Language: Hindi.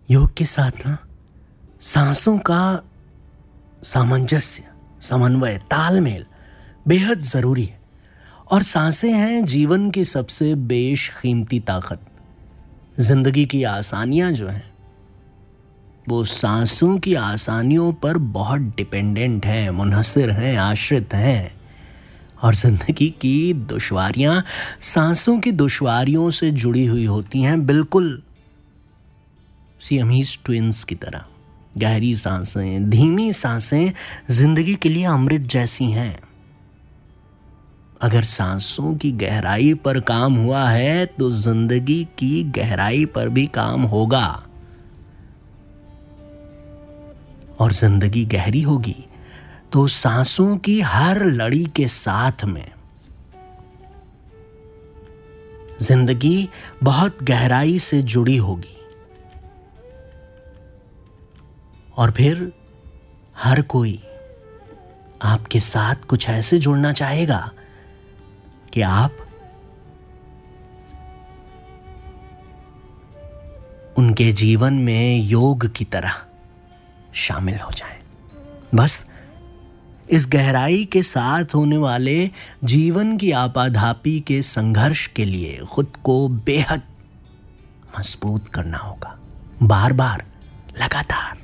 योग के साथ ना सांसों का सामंजस्य, समन्वय, तालमेल बेहद जरूरी है। और सांसें हैं जीवन की सबसे बेशकीमती ताकत। जिंदगी की आसानियां जो हैं वो सांसों की आसानियों पर बहुत डिपेंडेंट हैं, मुनहसर हैं, आश्रित हैं। और जिंदगी की दुश्वारियां सांसों की दुश्वारियों से जुड़ी हुई होती हैं, बिल्कुल सियामीज ट्विंस की तरह। गहरी सांसें, धीमी सांसें जिंदगी के लिए अमृत जैसी हैं। अगर सांसों की गहराई पर काम हुआ है तो जिंदगी की गहराई पर भी काम होगा। और जिंदगी गहरी होगी तो सांसों की हर लड़ी के साथ में जिंदगी बहुत गहराई से जुड़ी होगी। और फिर हर कोई आपके साथ कुछ ऐसे जुड़ना चाहेगा कि आप उनके जीवन में योग की तरह शामिल हो जाएं। बस इस गहराई के साथ होने वाले जीवन की आपाधापी के संघर्ष के लिए खुद को बेहद मजबूत करना होगा, बार बार, लगातार।